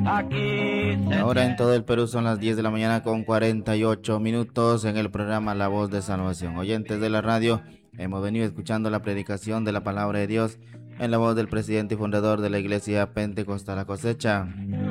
Ahora en todo el Perú son las 10 de la mañana con 48 minutos en el programa La Voz de Salvación. Oyentes de la radio, hemos venido escuchando la predicación de la palabra de Dios en la voz del presidente y fundador de la Iglesia Pentecostal La Cosecha.